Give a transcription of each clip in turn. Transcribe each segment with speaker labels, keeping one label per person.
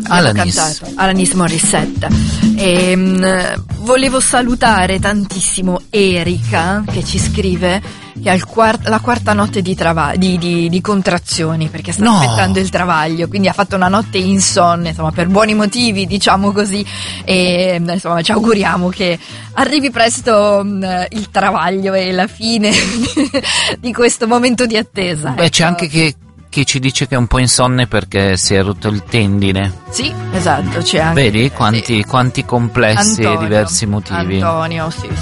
Speaker 1: abbiamo
Speaker 2: Alanis.
Speaker 1: cantato Alanis Morissette. E volevo salutare tantissimo Erika, che ci scrive che ha la quarta notte di contrazioni, perché sta aspettando il travaglio, quindi ha fatto una notte insonne, insomma, per buoni motivi, diciamo così, e insomma ci auguriamo che arrivi presto il travaglio e la fine di questo momento di attesa.
Speaker 2: Beh, c'è anche che ci dice che è un po' insonne perché si è rotto il tendine.
Speaker 1: Sì, esatto, c'è anche.
Speaker 2: Vedi quanti complessi e diversi motivi.
Speaker 1: Antonio, sì.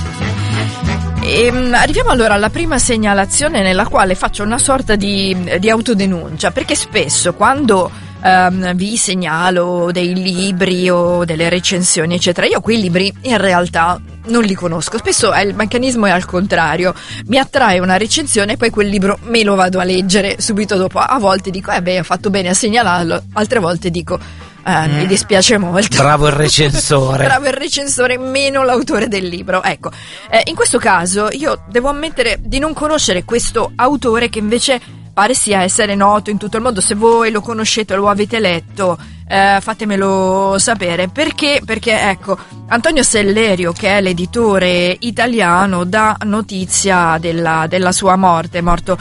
Speaker 1: Arriviamo allora alla prima segnalazione, nella quale faccio una sorta di autodenuncia, perché spesso quando vi segnalo dei libri o delle recensioni eccetera, io quei libri in realtà non li conosco. Spesso il meccanismo è al contrario: mi attrae una recensione e poi quel libro me lo vado a leggere subito dopo. A volte dico ho fatto bene a segnalarlo, altre volte dico mi dispiace molto.
Speaker 2: Bravo il recensore.
Speaker 1: Bravo il recensore, meno l'autore del libro. Ecco, in questo caso io devo ammettere di non conoscere questo autore, che invece pare sia essere noto in tutto il mondo. Se voi lo conoscete o lo avete letto, fatemelo sapere, perché ecco, Antonio Sellerio, che è l'editore italiano, dà notizia della sua morte. È morto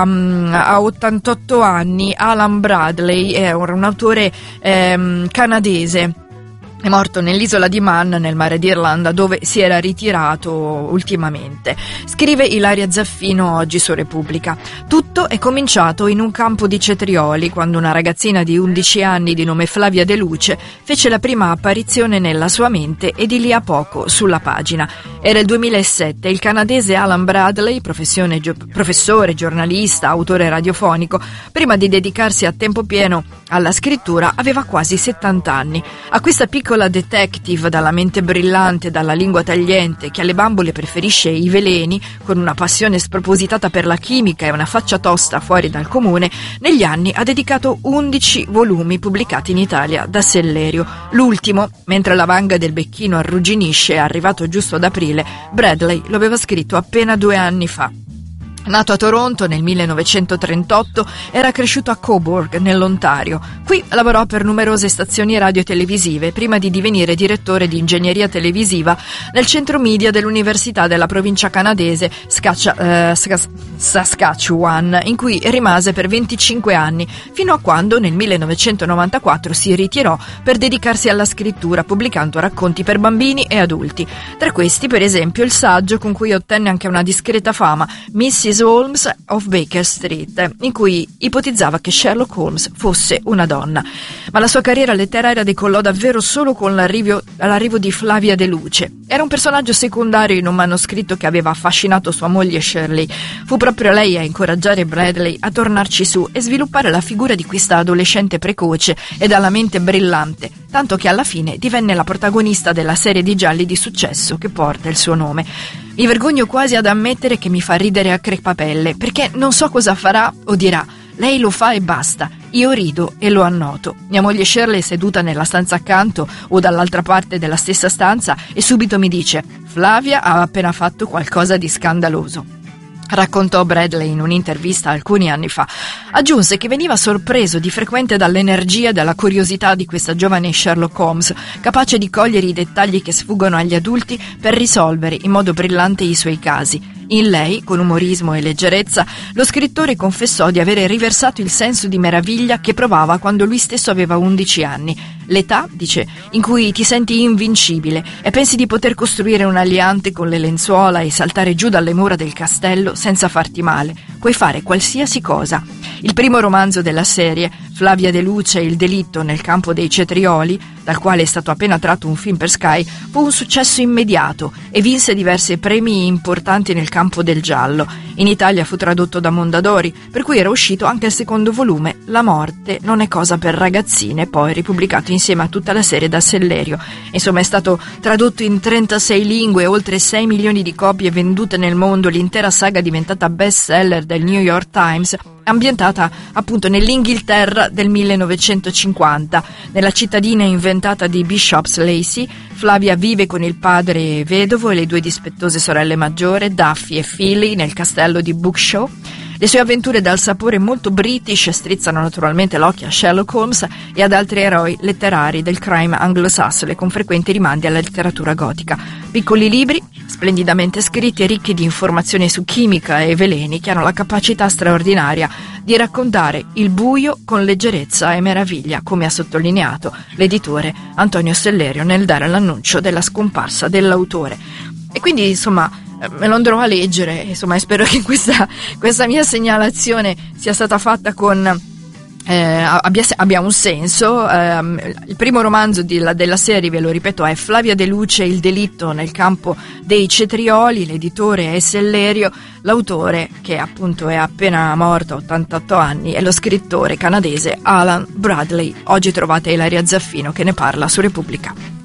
Speaker 1: a 88 anni. Alan Bradley è un autore canadese. È morto nell'isola di Man, nel mare d'Irlanda, dove si era ritirato ultimamente. Scrive Ilaria Zaffino oggi su Repubblica: tutto è cominciato in un campo di cetrioli, quando una ragazzina di 11 anni di nome Flavia De Luce fece la prima apparizione nella sua mente e di lì a poco sulla pagina. Era il 2007. Il canadese Alan Bradley, professore, giornalista, autore radiofonico, prima di dedicarsi a tempo pieno alla scrittura, aveva quasi 70 anni. A questa piccola detective dalla mente brillante, dalla lingua tagliente, che alle bambole preferisce i veleni, con una passione spropositata per la chimica e una faccia tosta fuori dal comune, negli anni ha dedicato 11 volumi pubblicati in Italia da Sellerio. L'ultimo, Mentre la vanga del becchino arrugginisce, è arrivato giusto ad aprile. Bradley lo aveva scritto appena 2 anni fa. Nato a Toronto nel 1938, era cresciuto a Cobourg, nell'Ontario. Qui lavorò per numerose stazioni radio e televisive, prima di divenire direttore di ingegneria televisiva nel centro media dell'Università della provincia canadese Saskatchewan, in cui rimase per 25 anni, fino a quando nel 1994 si ritirò per dedicarsi alla scrittura, pubblicando racconti per bambini e adulti. Tra questi, per esempio, il saggio con cui ottenne anche una discreta fama, Mrs. Holmes of Baker Street, in cui ipotizzava che Sherlock Holmes fosse una donna. Ma la sua carriera letteraria decollò davvero solo con l'arrivo di Flavia De Luce. Era un personaggio secondario in un manoscritto che aveva affascinato sua moglie Shirley. Fu proprio lei a incoraggiare Bradley a tornarci su e sviluppare la figura di questa adolescente precoce e dalla mente brillante, tanto che alla fine divenne la protagonista della serie di gialli di successo che porta il suo nome. Mi vergogno quasi ad ammettere che mi fa ridere a crepapelle, perché non so cosa farà o dirà. Lei lo fa e basta. Io rido e lo annoto. Mia moglie Shirley è seduta nella stanza accanto o dall'altra parte della stessa stanza e subito mi dice: Flavia ha appena fatto qualcosa di scandaloso. Raccontò Bradley in un'intervista alcuni anni fa. Aggiunse che veniva sorpreso di frequente dall'energia e dalla curiosità di questa giovane Sherlock Holmes, capace di cogliere i dettagli che sfuggono agli adulti per risolvere in modo brillante i suoi casi. In lei, con umorismo e leggerezza, lo scrittore confessò di avere riversato il senso di meraviglia che provava quando lui stesso aveva 11 anni. L'età, dice, in cui ti senti invincibile e pensi di poter costruire un aliante con le lenzuola e saltare giù dalle mura del castello senza farti male. Puoi fare qualsiasi cosa. Il primo romanzo della serie, Flavia De Luce e il delitto nel campo dei cetrioli, dal quale è stato appena tratto un film per Sky, fu un successo immediato e vinse diversi premi importanti nel campo del giallo. In Italia fu tradotto da Mondadori, per cui era uscito anche il secondo volume, La morte non è cosa per ragazzine, poi ripubblicato insieme a tutta la serie da Sellerio. Insomma, è stato tradotto in 36 lingue, oltre 6 milioni di copie vendute nel mondo, l'intera saga è diventata bestseller del New York Times, ambientata appunto nell'Inghilterra del 1950. Nella cittadina inventata di Bishop's Lacey, Flavia vive con il padre vedovo e le 2 dispettose sorelle maggiori, Daffy e Philly, nel castello di Bookshaw. Le sue avventure dal sapore molto british strizzano naturalmente l'occhio a Sherlock Holmes e ad altri eroi letterari del crime anglosassone, con frequenti rimandi alla letteratura gotica. Piccoli libri, splendidamente scritti e ricchi di informazioni su chimica e veleni, che hanno la capacità straordinaria di raccontare il buio con leggerezza e meraviglia, come ha sottolineato l'editore Antonio Sellerio nel dare l'annuncio della scomparsa dell'autore. E quindi, insomma, me lo andrò a leggere, insomma, e spero che questa mia segnalazione sia stata fatta con abbia un senso. Il primo romanzo della serie, ve lo ripeto, è Flavia De Luce, Il delitto nel campo dei cetrioli, l'editore è Sellerio, l'autore, che appunto è appena morto a 88 anni, è lo scrittore canadese Alan Bradley. Oggi trovate Ilaria Zaffino che ne parla su Repubblica.